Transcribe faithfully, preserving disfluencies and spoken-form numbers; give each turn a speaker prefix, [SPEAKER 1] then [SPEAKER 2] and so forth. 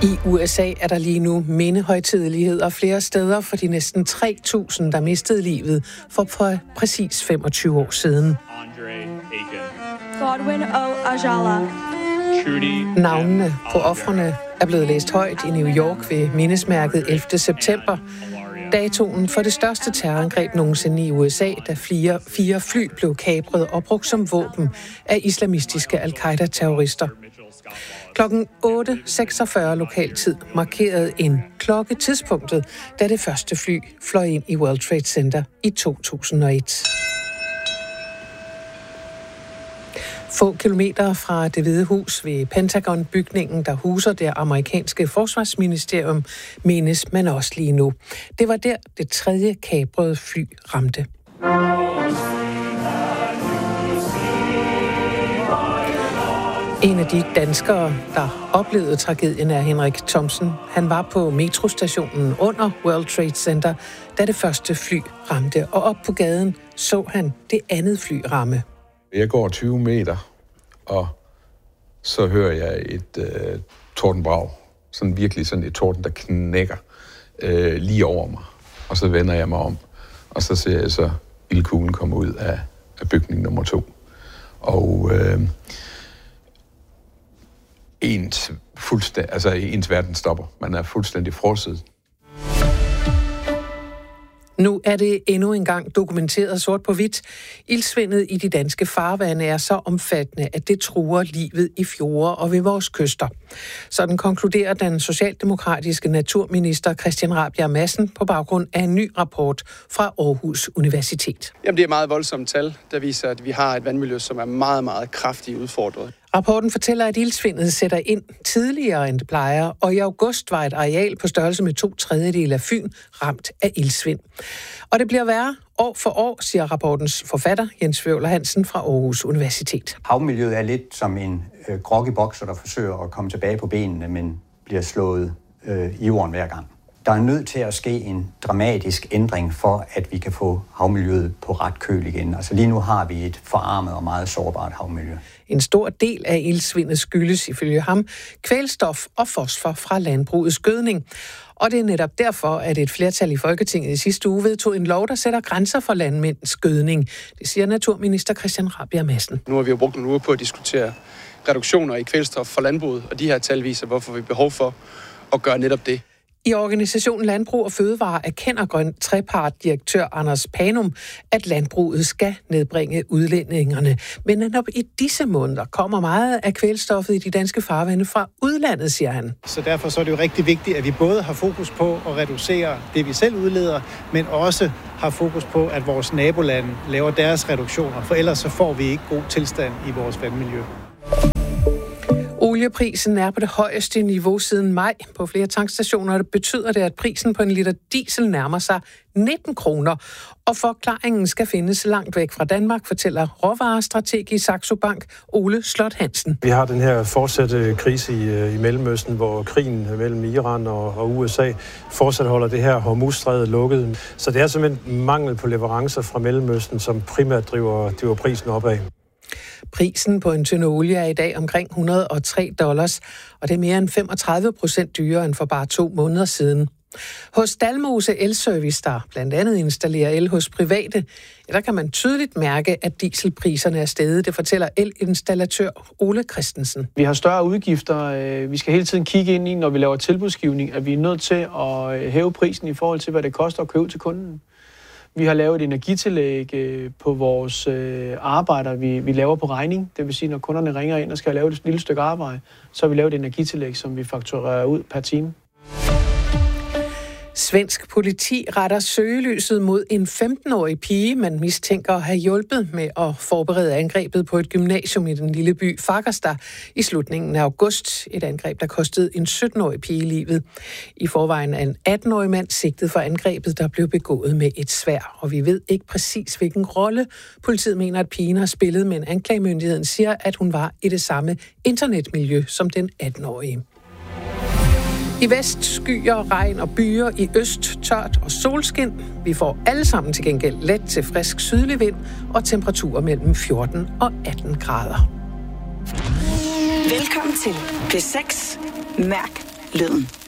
[SPEAKER 1] I U S A er der lige nu mindehøjtideligheder flere steder for de næsten tre tusind, der mistede livet for, for præcis femogtyve år siden.
[SPEAKER 2] Godwin O. Ajala.
[SPEAKER 1] Navnene på ofrene er blevet læst højt i New York ved mindesmærket ellevte september. Datoen for det største terrorangreb nogensinde i U S A, da fire, fire fly blev kapret og brugt som våben af islamistiske al-Qaida-terrorister. Klokken otte seksogfyrre lokaltid markerede en klokke tidspunktet, da det første fly fløj ind i World Trade Center i to tusind og et. Få kilometer fra Det Hvide Hus ved Pentagon-bygningen, der huser det amerikanske forsvarsministerium, menes man også lige nu. Det var der, det tredje kaprede fly ramte. En af de danskere, der oplevede tragedien, er Henrik Thomsen. Han var på metrostationen under World Trade Center, da det første fly ramte, og op på gaden så han det andet fly ramme.
[SPEAKER 3] Jeg går tyve meter, og så hører jeg et øh, tordenbrag. Sådan virkelig sådan et torden, der knækker øh, lige over mig. Og så vender jeg mig om, og så ser jeg så ildkuglen komme ud af, af bygning nummer to. Og øh, ens, fuldstænd- altså, ens verden stopper. Man er fuldstændig frosset.
[SPEAKER 1] Nu er det endnu engang dokumenteret sort på hvidt. Ildsvindet i de danske farvande er så omfattende, at det truer livet i fjorde og ved vores kyster. Sådan konkluderer den socialdemokratiske naturminister Christian Rabjerg Madsen på baggrund af en ny rapport fra Aarhus Universitet.
[SPEAKER 4] Jamen, det er meget voldsomme tal, der viser, at vi har et vandmiljø, som er meget, meget kraftigt udfordret.
[SPEAKER 1] Rapporten fortæller, at ildsvindet sætter ind tidligere, end det plejer, og i august var et areal på størrelse med to tredjedele af Fyn ramt af ildsvind. Og det bliver værre år for år, siger rapportens forfatter Jens Føvler Hansen fra Aarhus Universitet.
[SPEAKER 5] Havmiljøet er lidt som en øh, groggy bokser, der forsøger at komme tilbage på benene, men bliver slået øh, i jorden hver gang. Der er nødt til at ske en dramatisk ændring for, at vi kan få havmiljøet på ret køl igen. Altså lige nu har vi et forarmet og meget sårbart havmiljø.
[SPEAKER 1] En stor del af ildsvindet skyldes ifølge ham kvælstof og fosfor fra landbrugets gødning. Og det er netop derfor, at et flertal i Folketinget i sidste uge vedtog en lov, der sætter grænser for landmænds gødning. Det siger naturminister Christian Rabjerg Madsen.
[SPEAKER 4] Nu har vi jo brugt nogle uger på at diskutere reduktioner i kvælstof for landbruget, og de her tal viser, hvorfor vi har behov for at gøre netop det.
[SPEAKER 1] I organisationen Landbrug og Fødevare erkender grøn trepart-direktør Anders Panum, at landbruget skal nedbringe udledningerne. Men netop i disse måneder kommer meget af kvælstoffet i de danske farvande fra udlandet, siger han.
[SPEAKER 6] Så derfor så er det jo rigtig vigtigt, at vi både har fokus på at reducere det, vi selv udleder, men også har fokus på, at vores nabolande laver deres reduktioner, for ellers så får vi ikke god tilstand i vores vandmiljø.
[SPEAKER 1] Olieprisen er på det højeste niveau siden maj. På flere tankstationer det betyder det, at prisen på en liter diesel nærmer sig nitten kroner. Og forklaringen skal findes langt væk fra Danmark, fortæller råvarestrateg i Saxo Bank Ole Slot Hansen.
[SPEAKER 7] Vi har den her fortsatte krise i, i Mellemøsten, hvor krigen mellem Iran og, og U S A fortsat holder det her Hormuzstrædet lukket. Så det er simpelthen mangel på leverancer fra Mellemøsten, som primært driver, driver prisen opad.
[SPEAKER 1] Prisen på en tønde olie er i dag omkring et hundrede og tre dollars, og det er mere end femogtredive procent dyrere end for bare to måneder siden. Hos Dalmose Elservice, der blandt andet installerer el hos private, ja, der kan man tydeligt mærke, at dieselpriserne er steget. Det fortæller elinstallatør Ole Christensen.
[SPEAKER 8] Vi har større udgifter. Vi skal hele tiden kigge ind i, når vi laver tilbudsgivning, at vi er nødt til at hæve prisen i forhold til, hvad det koster at købe til kunden. Vi har lavet et energitillæg på vores arbejder, vi, vi laver på regning. Det vil sige, når kunderne ringer ind og skal lave et lille stykke arbejde, så har vi lavet et energitillæg, som vi fakturerer ud per time.
[SPEAKER 1] Svensk politi retter søgelyset mod en femten-årig pige, man mistænker at have hjulpet med at forberede angrebet på et gymnasium i den lille by Fagersta i slutningen af august. Et angreb, der kostede en sytten-årig pige livet. I forvejen er en atten-årig mand sigtet for angrebet, der blev begået med et sværd. Og vi ved ikke præcis, hvilken rolle politiet mener, at pigen har spillet, men anklagemyndigheden siger, at hun var i det samme internetmiljø som den atten-årige. I vest skyer, regn og byer, i øst tørt og solskin. Vi får alle sammen til gengæld let til frisk sydlig vind og temperaturer mellem fjorten og atten grader.
[SPEAKER 9] Velkommen til P seks. Mærk
[SPEAKER 2] lyden.